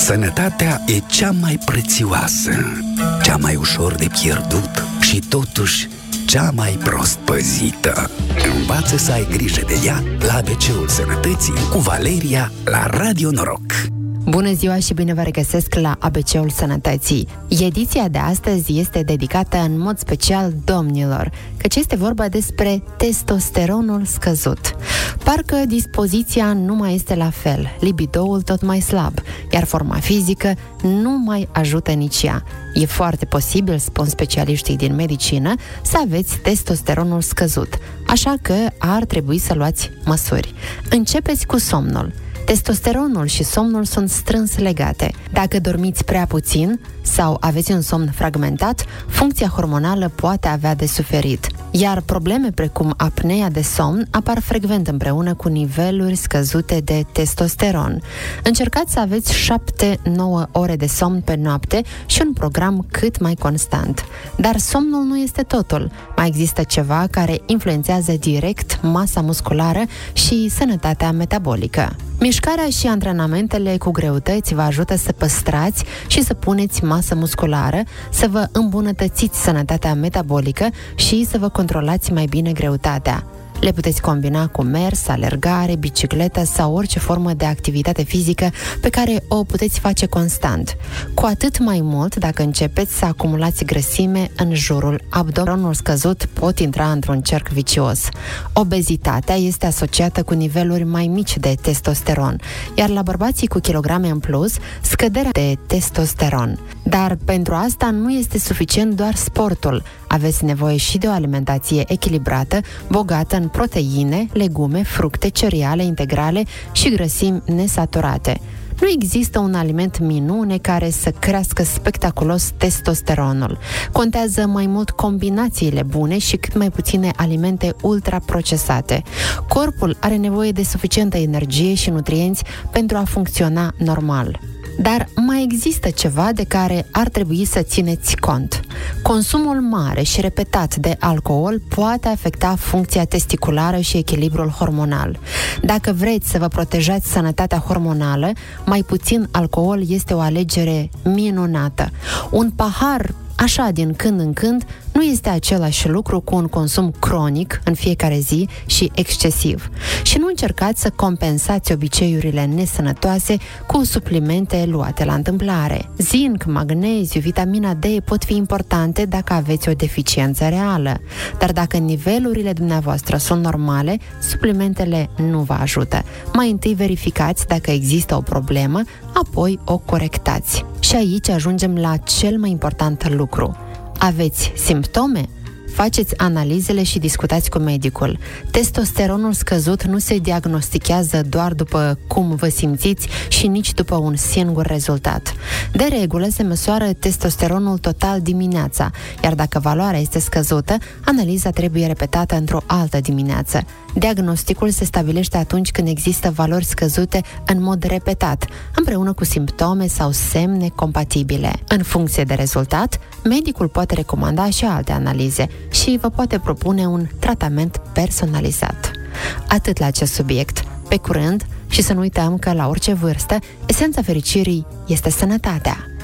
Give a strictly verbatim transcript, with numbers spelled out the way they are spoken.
Sănătatea e cea mai prețioasă, cea mai ușor de pierdut și totuși cea mai prost păzită. Învață să ai grijă de ea la A B C-ul Sănătății cu Valeria la Radio Noroc. Bună ziua și bine vă regăsesc la A B C-ul Sănătății. Ediția de astăzi este dedicată în mod special domnilor, căci este vorba despre testosteronul scăzut. Parcă dispoziția nu mai este la fel, libidoul tot mai slab, iar forma fizică nu mai ajută nici ea. E foarte posibil, spun specialiștii din medicină, să aveți testosteronul scăzut, așa că ar trebui să luați măsuri. Începeți cu somnul. Testosteronul și somnul sunt strâns legate. Dacă dormiți prea puțin sau aveți un somn fragmentat, funcția hormonală poate avea de suferit. Iar probleme precum apneea de somn apar frecvent împreună cu niveluri scăzute de testosteron. Încercați să aveți șapte nouă ore de somn pe noapte și un program cât mai constant. Dar somnul nu este totul. Mai există ceva care influențează direct masa musculară și sănătatea metabolică. Mișcarea și antrenamentele cu greutăți vă ajută să păstrați și să puneți masă musculară, să vă îmbunătățiți sănătatea metabolică și să vă controlați mai bine greutatea. Le puteți combina cu mers, alergare, bicicletă sau orice formă de activitate fizică pe care o puteți face constant. Cu atât mai mult dacă începeți să acumulați grăsime în jurul abdomenului scăzut, pot intra într-un cerc vicios. Obezitatea este asociată cu niveluri mai mici de testosteron, iar la bărbații cu kilograme în plus, scăderea de testosteron. Dar pentru asta nu este suficient doar sportul. Aveți nevoie și de o alimentație echilibrată, bogată în proteine, legume, fructe, cereale integrale și grăsimi nesaturate. Nu există un aliment minune care să crească spectaculos testosteronul. Contează mai mult combinațiile bune și cât mai puține alimente ultraprocesate. Corpul are nevoie de suficientă energie și nutrienți pentru a funcționa normal. Dar mai există ceva de care ar trebui să țineți cont. Consumul mare și repetat de alcool poate afecta funcția testiculară și echilibrul hormonal. Dacă vreți să vă protejați sănătatea hormonală, mai puțin alcool este o alegere minunată. Un pahar așa din când în când nu este același lucru cu un consum cronic în fiecare zi și excesiv. Și nu încercați să compensați obiceiurile nesănătoase cu suplimente luate la întâmplare. Zinc, magneziu, vitamina D pot fi importante dacă aveți o deficiență reală, dar dacă nivelurile dumneavoastră sunt normale, suplimentele nu vă ajută. Mai întâi verificați dacă există o problemă, apoi o corectați. Și aici ajungem la cel mai important lucru. Aveți simptome? Faceți analizele și discutați cu medicul. Testosteronul scăzut nu se diagnostichează doar după cum vă simțiți și nici după un singur rezultat. De regulă se măsoară testosteronul total dimineața, iar dacă valoarea este scăzută, analiza trebuie repetată într-o altă dimineață. Diagnosticul se stabilește atunci când există valori scăzute în mod repetat, împreună cu simptome sau semne compatibile. În funcție de rezultat, medicul poate recomanda și alte analize și vă poate propune un tratament personalizat. Atât la acest subiect. Pe curând, și să nu uităm că la orice vârstă, esența fericirii este sănătatea.